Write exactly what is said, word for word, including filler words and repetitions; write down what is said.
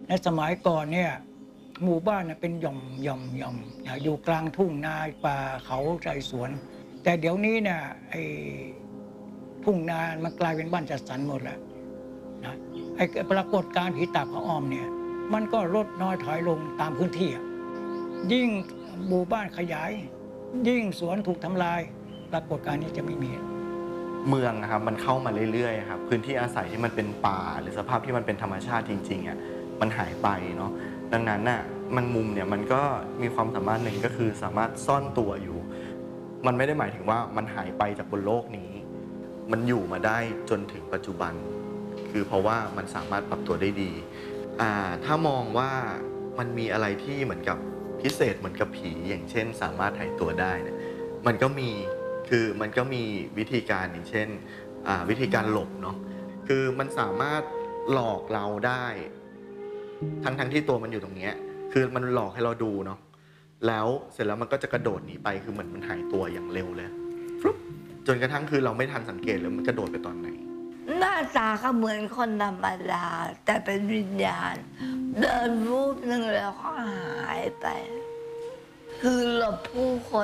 ในสมัยก่อนเนี่ยหมู่บ้านเนี่ยเป็นหย่อมหย่อมหย่อมอยู่กลางทุ่งนาป่าเขาใจสวน แต่เดี๋ยวนี้เนี่ยไอ้ทุ่งนามันกลายเป็นบ้านจัดสรรหมดแล้วนะไอ้ปรากฏการณ์ผีตาพระอ้อมเนี่ยมันก็ลดน้อยถอยลงตามพื้นที่อะยิ่งหมู่บ้านขยาย ยิ่งสวนถูกทำลายปรากฏการณ์นี้จะไม่มีเมืองนะครับมันเข้ามาเรื่อยๆครับพื้นที่อาศัยที่มันเป็นป่าหรือสภาพที่มันเป็นธรรมชาติจริงๆอ่ะมันหายไปเนาะดังนั้นน่ะแมงมุมเนี่ยมันก็มีความสามารถหนึ่งก็คือสามารถซ่อนตัวอยู่มันไม่ได้หมายถึงว่ามันหายไปจากบนโลกนี้มันอยู่มาได้จนถึงปัจจุบันคือเพราะว่ามันสามารถปรับตัวได้ดีอ่าถ้ามองว่ามันมีอะไรที่เหมือนกับพิเศษเหมือนกับผีอย่างเช่นสามารถหายตัวได้เนี่ยมันก็มีคือมันก็มีวิธีการอย่างเช่นวิธีการหลบเนาะคือมันสามารถหลอกเราได้ทั้งทั้งที่ตัวมันอยู่ตรงนี้คือมันหลอกให้เราดูเนาะแล้วเสร็จแล้วมันก็จะกระโดดหนีไปคือเหมือนมันหายตัวอย่างเร็วเลยฟลุ๊ปจนกระทั่งคือเราไม่ทันสังเกตเลยมันกระโดดไปตอนไหนหน้าตาก็เหมือนคนธรรมดาแต่เป็นวิญญาณเดินรูปหนึ่งแล้วก็หายไปคือหลบผู้คน